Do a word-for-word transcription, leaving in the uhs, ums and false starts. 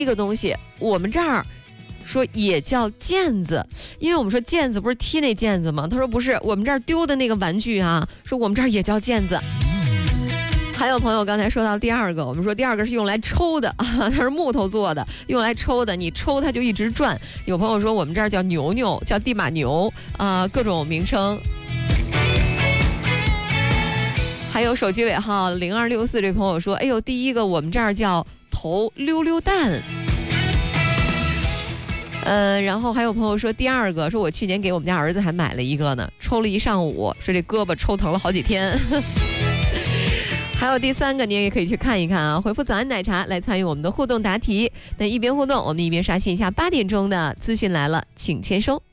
这个东西我们这儿说也叫毽子，因为我们说毽子不是踢那毽子吗？他说不是，我们这儿丢的那个玩具啊，说我们这儿也叫毽子。还有朋友刚才说到第二个，我们说第二个是用来抽的啊，它是木头做的，用来抽的，你抽它就一直转。有朋友说我们这儿叫牛牛，叫地马牛啊、呃，各种名称。还有手机尾号零二六四这朋友说，哎呦，第一个我们这儿叫投溜溜蛋。呃，然后还有朋友说第二个，说我去年给我们家儿子还买了一个呢，抽了一上午，说这胳膊抽疼了好几天。还有第三个，你也可以去看一看啊，回复早安奶茶来参与我们的互动答题。那一边互动，我们一边刷新一下八点钟的资讯来了，请签收。